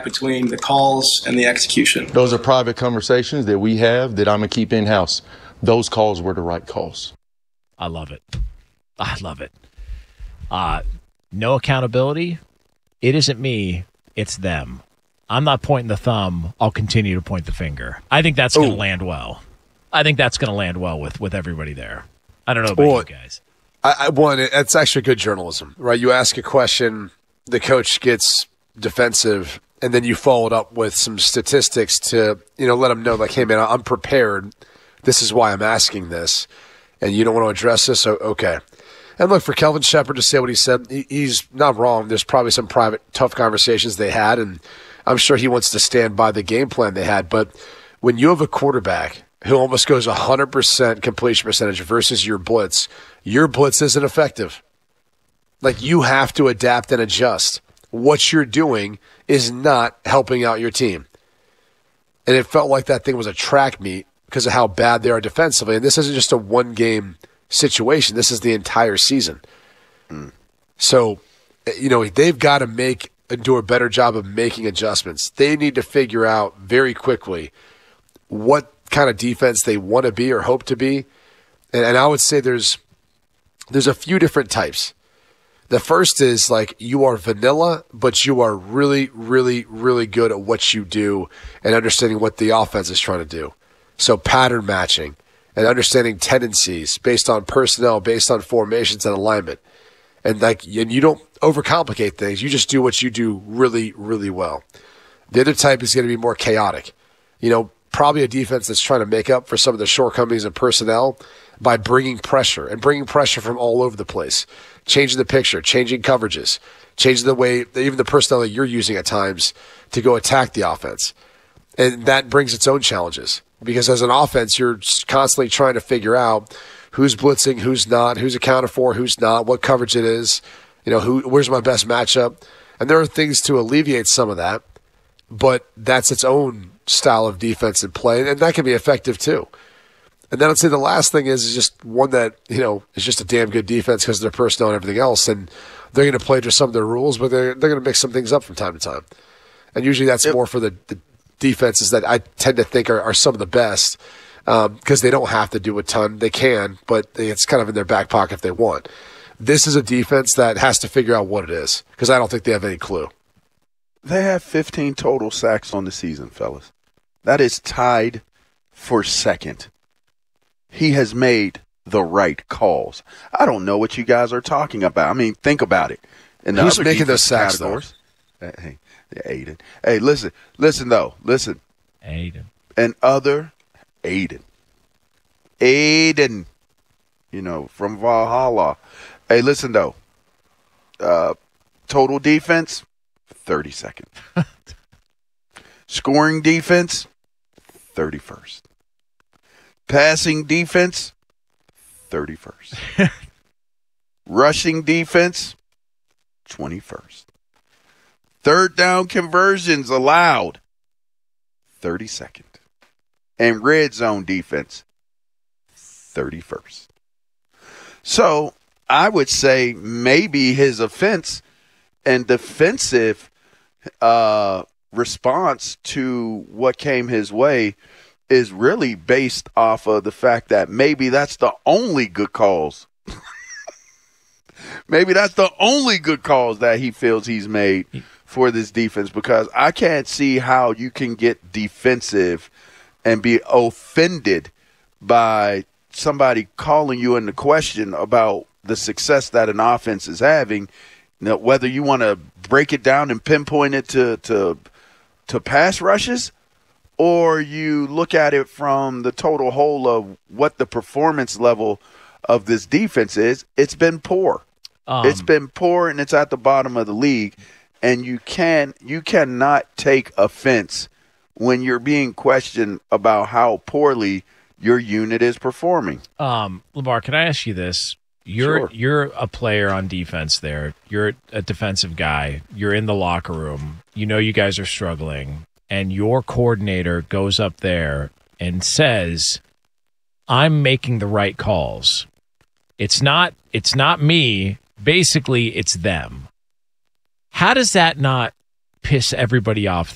between the calls and the execution. Those are private conversations that we have that I'm going to keep in-house. Those calls were the right calls. I love it. I love it. No accountability. It isn't me. It's them. I'm not pointing the thumb. I'll continue to point the finger. I think that's going to land well. I think that's going to land well with everybody there. I don't know about you guys. It's actually good journalism, right? You ask a question, the coach gets defensive, and then you follow it up with some statistics to, let them know, like, hey, man, I'm prepared. This is why I'm asking this, and you don't want to address this? So, okay. And look, for Kelvin Sheppard to say what he said, he's not wrong. There's probably some private, tough conversations they had, and I'm sure he wants to stand by the game plan they had. But when you have a quarterback who almost goes 100% completion percentage versus your blitz isn't effective. Like, you have to adapt and adjust. What you're doing is not helping out your team. And it felt like that thing was a track meet because of how bad they are defensively. And this isn't just a one-game situation. This is the entire season. So, they've got to do a better job of making adjustments. They need to figure out very quickly what kind of defense they want to be or hope to be. And I would say there's a few different types. The first is, like, you are vanilla, but you are really, really, really good at what you do and understanding what the offense is trying to do. So pattern matching and understanding tendencies based on personnel, based on formations and alignment. And you don't overcomplicate things. You just do what you do really, really well. The other type is going to be more chaotic. Probably a defense that's trying to make up for some of the shortcomings in personnel by bringing pressure from all over the place, changing the picture, changing coverages, changing the way, even the personnel that you're using at times to go attack the offense. And that brings its own challenges because as an offense, you're constantly trying to figure out who's blitzing, who's not, who's accounted for, who's not, what coverage it is, where's my best matchup. And there are things to alleviate some of that, but that's its own style of defense and play, and that can be effective too. And then I'd say the last thing is just one that, is just a damn good defense because of their personnel and everything else, and they're going to play to some of their rules, but they're going to mix some things up from time to time. And usually that's more for the defenses that I tend to think are some of the best because they don't have to do a ton. They can, but it's kind of in their back pocket if they want. This is a defense that has to figure out what it is because I don't think they have any clue. They have 15 total sacks on the season, fellas. That is tied for second. He has made the right calls. I don't know what you guys are talking about. I mean, think about it. And who's making those sacks, though? Hey, Aiden. Hey, listen, though. Listen. Aiden. And other Aiden. Aiden. From Valhalla. Hey, listen, though. Total defense, 32nd. Scoring defense, 31st. Passing defense, 31st. Rushing defense, 21st. Third down conversions allowed, 32nd. And red zone defense, 31st. So I would say maybe his offense and defensive response to what came his way is really based off of the fact that maybe that's the only good calls. Maybe that's the only good calls that he feels he's made for this defense, because I can't see how you can get defensive and be offended by somebody calling you into question about the success that an offense is having. Now, whether you want to break it down and pinpoint it to pass rushes, or you look at it from the total whole of what the performance level of this defense is, it's been poor. It's been poor, and it's at the bottom of the league. And you cannot take offense when you're being questioned about how poorly your unit is performing. Lamar, can I ask you this? You're a player on defense there. You're a defensive guy. You're in the locker room. You guys are struggling. And your coordinator goes up there and says, I'm making the right calls. It's not me. Basically, it's them. How does that not piss everybody off